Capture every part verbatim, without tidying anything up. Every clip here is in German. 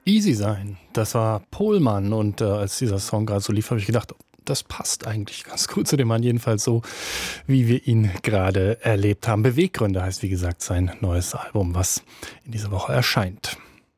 Easy sein, das war Pohlmann und äh, als dieser Song gerade so lief, habe ich gedacht, das passt eigentlich ganz gut zu dem Mann, jedenfalls so, wie wir ihn gerade erlebt haben. Beweggründe heißt, wie gesagt, sein neues Album, was in dieser Woche erscheint.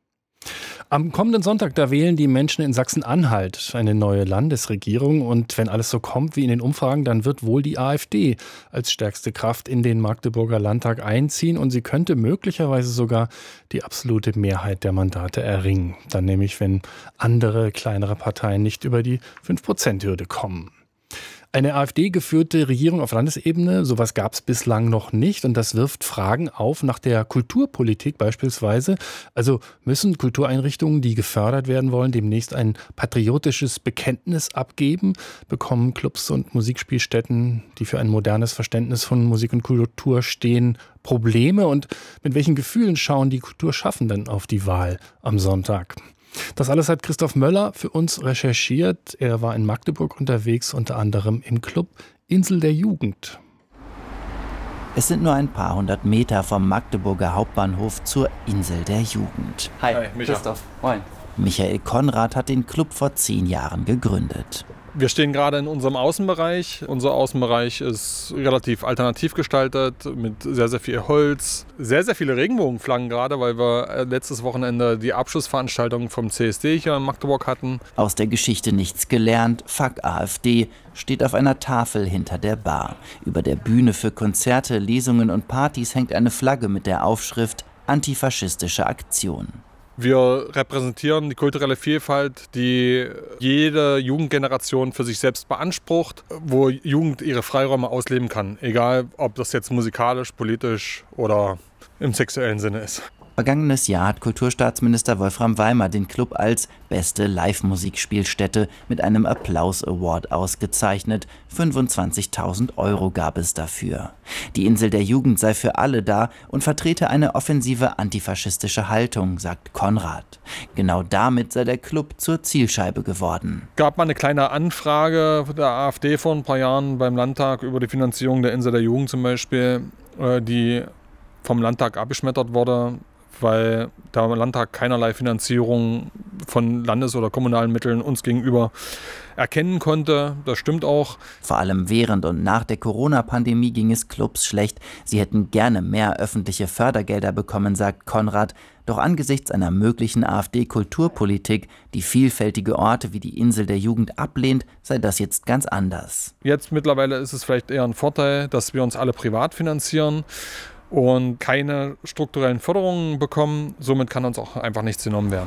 Am kommenden Sonntag, da wählen die Menschen in Sachsen-Anhalt eine neue Landesregierung und wenn alles so kommt wie in den Umfragen, dann wird wohl die AfD als stärkste Kraft in den Magdeburger Landtag einziehen und sie könnte möglicherweise sogar die absolute Mehrheit der Mandate erringen. Dann nämlich, wenn andere kleinere Parteien nicht über die fünf Prozent Hürde kommen. Eine AfD-geführte Regierung auf Landesebene, sowas gab es bislang noch nicht und das wirft Fragen auf nach der Kulturpolitik beispielsweise. Also müssen Kultureinrichtungen, die gefördert werden wollen, demnächst ein patriotisches Bekenntnis abgeben? Bekommen Clubs und Musikspielstätten, die für ein modernes Verständnis von Musik und Kultur stehen, Probleme? Und mit welchen Gefühlen schauen die Kulturschaffenden auf die Wahl am Sonntag? Das alles hat Christoph Möller für uns recherchiert. Er war in Magdeburg unterwegs, unter anderem im Club Insel der Jugend. Es sind nur ein paar hundert Meter vom Magdeburger Hauptbahnhof zur Insel der Jugend. Hi, Hi Christoph. Moin. Michael Konrad hat den Club vor zehn Jahren gegründet. Wir stehen gerade in unserem Außenbereich. Unser Außenbereich ist relativ alternativ gestaltet mit sehr, sehr viel Holz. Sehr, sehr viele Regenbogenflaggen gerade, weil wir letztes Wochenende die Abschlussveranstaltung vom C S D hier in Magdeburg hatten. Aus der Geschichte nichts gelernt, fuck AfD, steht auf einer Tafel hinter der Bar. Über der Bühne für Konzerte, Lesungen und Partys hängt eine Flagge mit der Aufschrift Antifaschistische Aktion. Wir repräsentieren die kulturelle Vielfalt, die jede Jugendgeneration für sich selbst beansprucht, wo Jugend ihre Freiräume ausleben kann, egal ob das jetzt musikalisch, politisch oder im sexuellen Sinne ist. Vergangenes Jahr hat Kulturstaatsminister Wolfram Weimer den Club als beste Live-Musikspielstätte mit einem Applaus-Award ausgezeichnet. fünfundzwanzigtausend Euro gab es dafür. Die Insel der Jugend sei für alle da und vertrete eine offensive antifaschistische Haltung, sagt Konrad. Genau damit sei der Club zur Zielscheibe geworden. Es gab mal eine kleine Anfrage der AfD vor ein paar Jahren beim Landtag über die Finanzierung der Insel der Jugend zum Beispiel, die vom Landtag abgeschmettert wurde, weil der Landtag keinerlei Finanzierung von Landes- oder kommunalen Mitteln uns gegenüber erkennen konnte. Das stimmt auch. Vor allem während und nach der Corona-Pandemie ging es Clubs schlecht. Sie hätten gerne mehr öffentliche Fördergelder bekommen, sagt Konrad. Doch angesichts einer möglichen AfD-Kulturpolitik, die vielfältige Orte wie die Insel der Jugend ablehnt, sei das jetzt ganz anders. Jetzt mittlerweile ist es vielleicht eher ein Vorteil, dass wir uns alle privat finanzieren und keine strukturellen Förderungen bekommen. Somit kann uns auch einfach nichts genommen werden.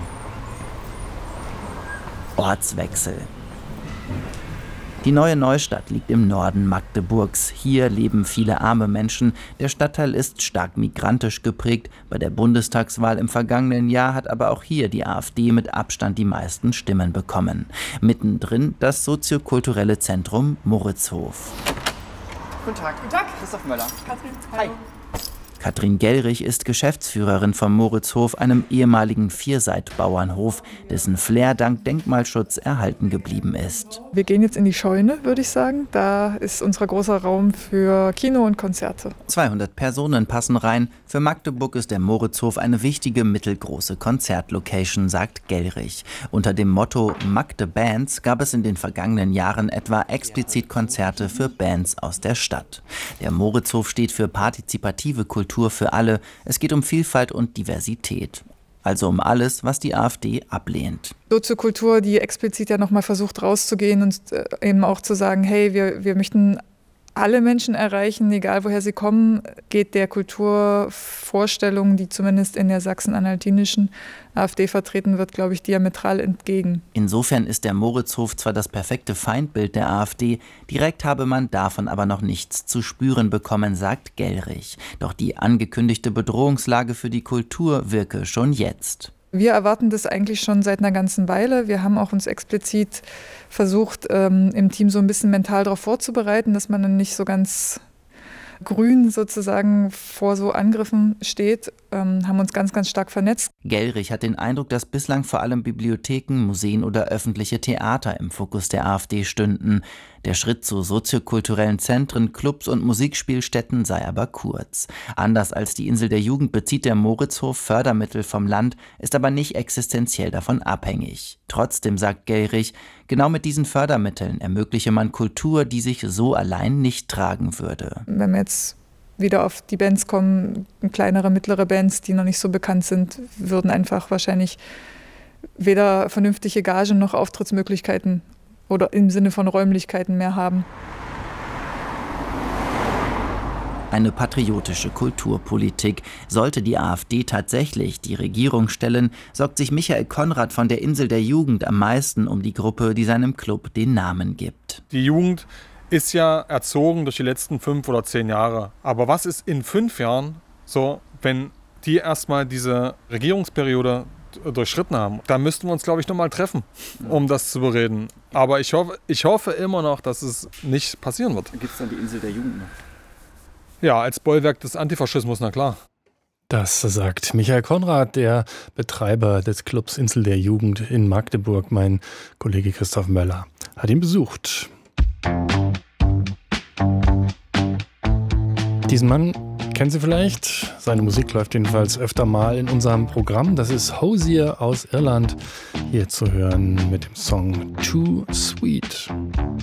Ortswechsel. Die neue Neustadt liegt im Norden Magdeburgs. Hier leben viele arme Menschen. Der Stadtteil ist stark migrantisch geprägt. Bei der Bundestagswahl im vergangenen Jahr hat aber auch hier die AfD mit Abstand die meisten Stimmen bekommen. Mittendrin das soziokulturelle Zentrum Moritzhof. Guten Tag. Guten Tag. Christoph Möller. Katrin. Hi. Katrin Gellrich ist Geschäftsführerin vom Moritzhof, einem ehemaligen Vierseitbauernhof, dessen Flair dank Denkmalschutz erhalten geblieben ist. Wir gehen jetzt in die Scheune, würde ich sagen. Da ist unser großer Raum für Kino und Konzerte. zweihundert Personen passen rein. Für Magdeburg ist der Moritzhof eine wichtige mittelgroße Konzertlocation, sagt Gellrich. Unter dem Motto Magde Bands gab es in den vergangenen Jahren etwa explizit Konzerte für Bands aus der Stadt. Der Moritzhof steht für partizipative Kultur für alle. Es geht um Vielfalt und Diversität. Also um alles, was die AfD ablehnt. Soziokultur, die explizit ja nochmal versucht rauszugehen und eben auch zu sagen, hey, wir, wir möchten alle Menschen erreichen, egal woher sie kommen, geht der Kulturvorstellung, die zumindest in der sachsen-anhaltinischen AfD vertreten wird, glaube ich, diametral entgegen. Insofern ist der Moritzhof zwar das perfekte Feindbild der AfD, direkt habe man davon aber noch nichts zu spüren bekommen, sagt Gellrich. Doch die angekündigte Bedrohungslage für die Kultur wirke schon jetzt. Wir erwarten das eigentlich schon seit einer ganzen Weile. Wir haben auch uns explizit versucht, ähm, im Team so ein bisschen mental darauf vorzubereiten, dass man dann nicht so ganz grün sozusagen vor so Angriffen steht. ähm, haben uns ganz, ganz stark vernetzt. Gellrich hat den Eindruck, dass bislang vor allem Bibliotheken, Museen oder öffentliche Theater im Fokus der AfD stünden. Der Schritt zu soziokulturellen Zentren, Clubs und Musikspielstätten sei aber kurz. Anders als die Insel der Jugend bezieht der Moritzhof Fördermittel vom Land, ist aber nicht existenziell davon abhängig. Trotzdem, sagt Gellrich, genau mit diesen Fördermitteln ermögliche man Kultur, die sich so allein nicht tragen würde. Wenn wir jetzt wieder auf die Bands kommen, kleinere, mittlere Bands, die noch nicht so bekannt sind, würden einfach wahrscheinlich weder vernünftige Gagen noch Auftrittsmöglichkeiten oder im Sinne von Räumlichkeiten mehr haben. Eine patriotische Kulturpolitik. Sollte die AfD tatsächlich die Regierung stellen, sorgt sich Michael Konrad von der Insel der Jugend am meisten um die Gruppe, die seinem Club den Namen gibt. Die Jugend ist ja erzogen durch die letzten fünf oder zehn Jahre. Aber was ist in fünf Jahren so, wenn die erstmal diese Regierungsperiode durchschritten haben? Da müssten wir uns, glaube ich, nochmal treffen, um das zu bereden. Aber ich hoffe, ich hoffe immer noch, dass es nicht passieren wird. Gibt es dann die Insel der Jugend noch? Ja, als Bollwerk des Antifaschismus, na klar. Das sagt Michael Konrad, der Betreiber des Clubs Insel der Jugend in Magdeburg. Mein Kollege Christoph Möller hat ihn besucht. Diesen Mann kennen Sie vielleicht. Seine Musik läuft jedenfalls öfter mal in unserem Programm. Das ist Hozier aus Irland, hier zu hören mit dem Song Too Sweet.